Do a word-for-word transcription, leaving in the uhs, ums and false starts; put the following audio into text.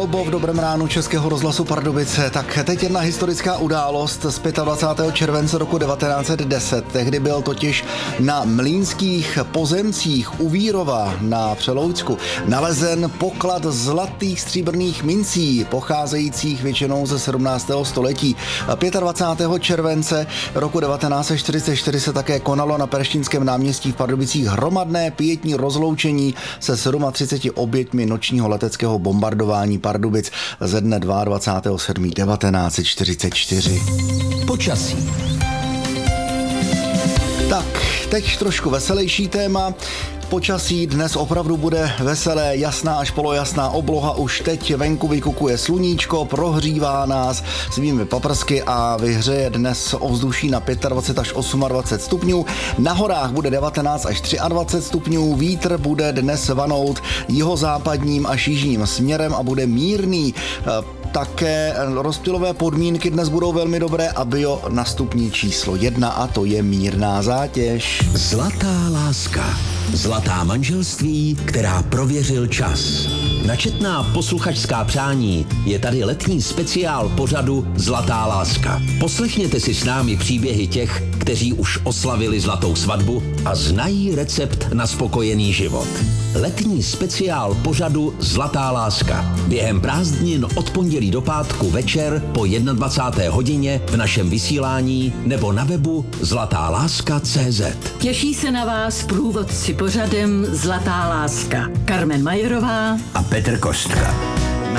Albo v dobrém ránu Českého rozhlasu Pardubice. Tak teď jedna historická událost z dvacátého pátého července roku devatenáct set deset. Tehdy byl totiž na mlýnských pozemcích u Vírova na Přeloučsku nalezen poklad zlatých stříbrných mincí, pocházejících většinou ze sedmnáctého století. dvacátého pátého července roku devatenáct set čtyřicet čtyři se také konalo na Perštínském náměstí v Pardubicích hromadné pietní rozloučení se třiceti sedmi oběťmi nočního leteckého bombardování Pardubic ze dne dvacátého druhého sedmého devatenáct set čtyřicet čtyři. Počasí. Tak, teď trošku veselější téma. Počasí dnes opravdu bude veselé, jasná až polojasná obloha, už teď venku vykukuje sluníčko, prohřívá nás svými paprsky a vyhřeje dnes ovzduší na dvacet pět až dvacet osm stupňů. Na horách bude devatenáct až dvacet tři stupňů, vítr bude dnes vanout jihozápadním až jižním směrem a bude mírný. Také rozptylové podmínky dnes budou velmi dobré a bio na stupni číslo jedna a to je mírná zátěž. Zlatá láska. Zlatá manželství, která prověřil čas. Načetná posluchačská přání je tady letní speciál pořadu Zlatá láska. Poslechněte si s námi příběhy těch, kteří už oslavili zlatou svatbu a znají recept na spokojený život. Letní speciál pořadu Zlatá láska. Během prázdnin od pondělí do pátku večer po dvacáté jedné hodině v našem vysílání nebo na webu zlatá láska tečka cé zet. Těší se na vás průvodci pořadem Zlatá láska. Karmen Majerová a Petr Kostka.